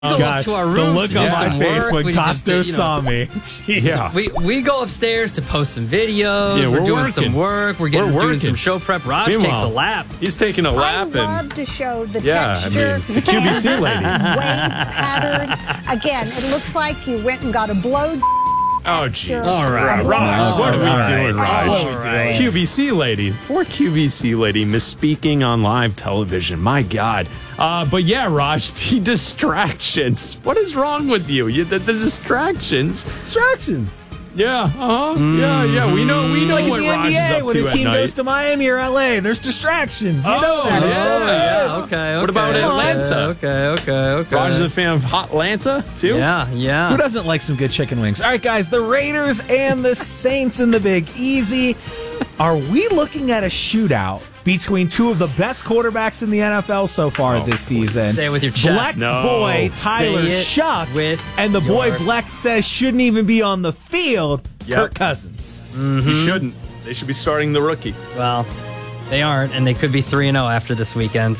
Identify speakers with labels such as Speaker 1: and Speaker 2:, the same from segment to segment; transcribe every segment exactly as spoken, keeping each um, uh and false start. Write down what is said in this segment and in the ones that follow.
Speaker 1: Oh, gosh,
Speaker 2: to our
Speaker 1: the
Speaker 2: rooms
Speaker 1: look
Speaker 2: to
Speaker 1: on
Speaker 2: do
Speaker 1: my
Speaker 2: some
Speaker 1: face
Speaker 2: work.
Speaker 1: when
Speaker 2: We just,
Speaker 1: Costo
Speaker 2: you know,
Speaker 1: saw me.
Speaker 3: Yeah.
Speaker 2: We we go upstairs to post some videos.
Speaker 3: Yeah,
Speaker 2: we're,
Speaker 3: we're
Speaker 2: doing
Speaker 3: working.
Speaker 2: some work. We're getting
Speaker 3: We're
Speaker 2: doing
Speaker 3: working.
Speaker 2: some show prep. Raj takes
Speaker 3: Meanwhile,
Speaker 2: a lap.
Speaker 3: He's taking a lap.
Speaker 4: I
Speaker 3: and
Speaker 4: love to show the
Speaker 3: Yeah, I
Speaker 4: texture.
Speaker 3: mean, the Q B C lady.
Speaker 4: Wave pattern. Again, it looks like you went and got a blow.
Speaker 3: Oh, jeez.
Speaker 4: All
Speaker 3: right, Raj, what are we
Speaker 1: All
Speaker 3: doing,
Speaker 1: right.
Speaker 3: Raj?
Speaker 1: All right.
Speaker 3: Q B C lady. Poor Q B C lady misspeaking on live television. My God. Uh, but yeah, Raj, the distractions. What is wrong with you? you the, the distractions.
Speaker 1: Distractions.
Speaker 3: Yeah, uh-huh. Yeah, yeah. We know we
Speaker 1: It's
Speaker 3: know
Speaker 1: like in
Speaker 3: what
Speaker 1: the
Speaker 3: Raj
Speaker 1: N B A
Speaker 3: is up
Speaker 1: when
Speaker 3: to
Speaker 1: a
Speaker 3: at
Speaker 1: team
Speaker 3: night.
Speaker 1: goes to Miami or L A. There's distractions. You
Speaker 3: Oh,
Speaker 1: know that. It's
Speaker 3: yeah,
Speaker 1: good.
Speaker 3: yeah.
Speaker 2: Okay, okay.
Speaker 3: What about Atlanta?
Speaker 2: Okay, okay, okay.
Speaker 3: Raj is a fan of Hotlanta, too?
Speaker 2: Yeah, yeah.
Speaker 1: Who doesn't like some good chicken wings? All right, guys, the Raiders and the Saints in the Big Easy. Are we looking at a shootout between two of the best quarterbacks in the N F L so far
Speaker 3: Oh,
Speaker 1: this season?
Speaker 2: Say it with your chest.
Speaker 1: Bleck's
Speaker 3: No.
Speaker 1: boy, Tyler
Speaker 2: Say it
Speaker 1: Shuck,
Speaker 2: with
Speaker 1: and the boy
Speaker 2: your-
Speaker 1: Bleck says shouldn't even be on the field,
Speaker 3: Yep.
Speaker 1: Kirk Cousins.
Speaker 3: He shouldn't. They should be starting the rookie.
Speaker 2: Well, they aren't, and they could be three and zero after this weekend.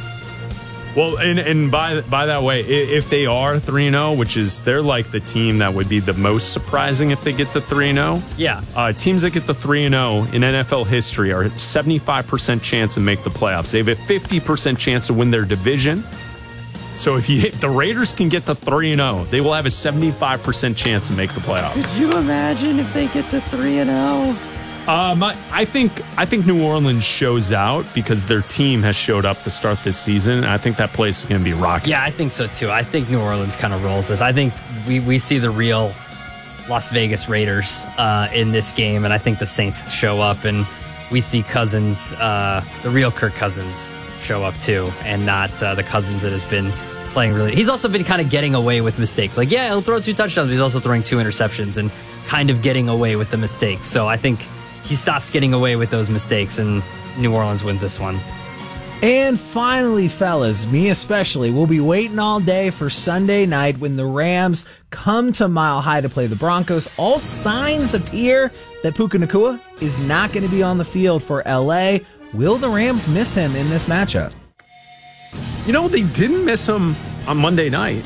Speaker 3: Well, and, and by by that way, i- if they are three and zero, which is they're like the team that would be the most surprising if they get to three and zero.
Speaker 2: Yeah.
Speaker 3: Uh, teams that get to three and zero in N F L history are seventy-five percent chance to make the playoffs. They have a fifty percent chance to win their division. So if you if the Raiders can get to three and zero, they will have a seventy-five percent chance to make the playoffs.
Speaker 2: Could you imagine if they get to three and zero?
Speaker 3: Um, I, I think I think New Orleans shows out because their team has showed up to start this season. I think that place is going to be rocking.
Speaker 2: Yeah, I think so too. I think New Orleans kind of rolls this. I think we, we see the real Las Vegas Raiders uh, in this game, and I think the Saints show up, and we see Cousins, uh, the real Kirk Cousins, show up too, and not uh, the Cousins that has been playing really. He's also been kind of getting away with mistakes. Like, yeah, he'll throw two touchdowns, but he's also throwing two interceptions and kind of getting away with the mistakes. So I think he stops getting away with those mistakes, and New Orleans wins this one.
Speaker 1: And finally, fellas, me especially, we'll be waiting all day for Sunday night when the Rams come to Mile High to play the Broncos. All signs appear that Puka Nacua is not going to be on the field for L A. Will the Rams miss him in this matchup?
Speaker 3: You know, they didn't miss him on Monday night.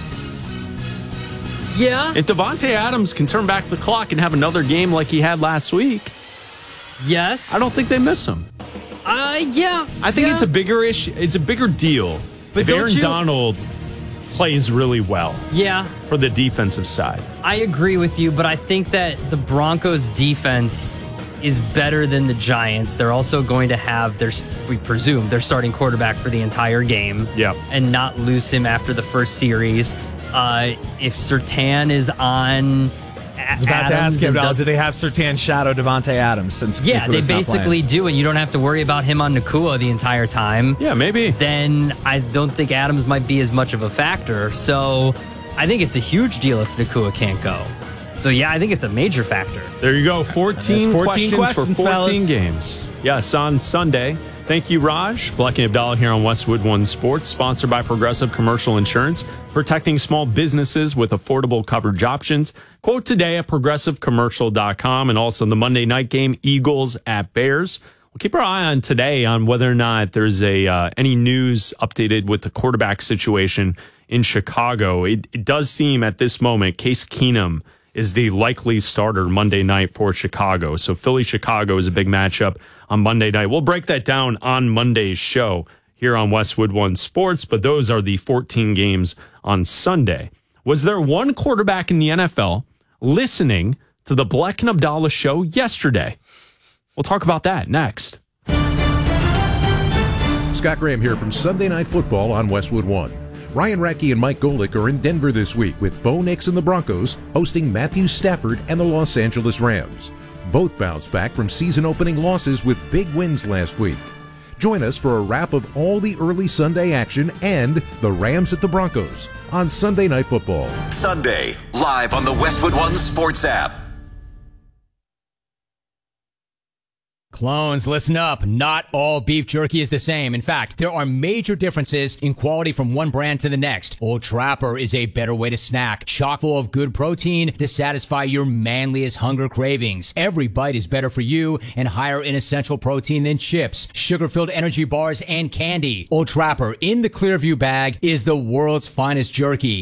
Speaker 2: Yeah.
Speaker 3: If Devontae Adams can turn back the clock and have another game like he had last week,
Speaker 2: Yes.
Speaker 3: I don't think they miss him.
Speaker 2: Uh, yeah.
Speaker 3: I think
Speaker 2: yeah.
Speaker 3: it's a bigger issue. It's a bigger deal.
Speaker 2: But
Speaker 3: if
Speaker 2: don't
Speaker 3: Aaron
Speaker 2: you-
Speaker 3: Donald plays really well
Speaker 2: Yeah.
Speaker 3: for the defensive side.
Speaker 2: I agree with you, but I think that the Broncos defense is better than the Giants. They're also going to have their, we presume, their starting quarterback for the entire game.
Speaker 3: Yep.
Speaker 2: And not lose him after the first series. Uh, if Surtain is on
Speaker 1: I was about to ask him, do they have Surtain shadow Devontae Adams since
Speaker 2: Yeah, they
Speaker 1: Nakua's not
Speaker 2: basically
Speaker 1: playing?
Speaker 2: do, and you don't have to worry about him on Nakua the entire time.
Speaker 3: Yeah, maybe.
Speaker 2: Then I don't think Adams might be as much of a factor. So I think it's a huge deal if Nakua can't go. So yeah, I think it's a major factor.
Speaker 3: There you go. fourteen,
Speaker 1: There's fourteen
Speaker 3: questions,
Speaker 1: questions,
Speaker 3: for fourteen
Speaker 1: fellas.
Speaker 3: games. Yes, on Sunday. Thank you, Raj. Black and Abdallah here on Westwood One Sports, sponsored by Progressive Commercial Insurance, protecting small businesses with affordable coverage options. Quote today at progressive commercial dot com, and also the Monday night game, Eagles at Bears. We'll keep our eye on today on whether or not there's a uh, any news updated with the quarterback situation in Chicago. It, it does seem at this moment Case Keenum is the likely starter Monday night for Chicago. So Philly-Chicago is a big matchup on Monday night. We'll break that down on Monday's show here on Westwood One Sports, but those are the fourteen games on Sunday. Was there one quarterback in the N F L listening to the Black and Abdallah show yesterday? We'll talk about that next.
Speaker 5: Scott Graham here from Sunday Night Football on Westwood One. Ryan Radke and Mike Golick are in Denver this week with Bo Nix and the Broncos hosting Matthew Stafford and the Los Angeles Rams. Both bounced back from season-opening losses with big wins last week. Join us for a wrap of all the early Sunday action and the Rams at the Broncos on Sunday Night Football.
Speaker 6: Sunday, live on the Westwood One Sports app.
Speaker 7: Clones, listen up. Not all beef jerky is the same. In fact, there are major differences in quality from one brand to the next. Old Trapper is a better way to snack, chock full of good protein to satisfy your manliest hunger cravings. Every bite is better for you and higher in essential protein than chips, sugar-filled energy bars, and candy. Old Trapper in the Clearview bag is the world's finest jerky.